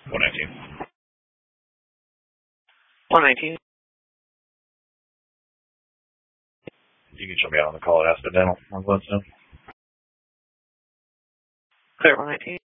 119. 119. You can show me out on the call at Aspen Dental on Glenstone. Clear 119.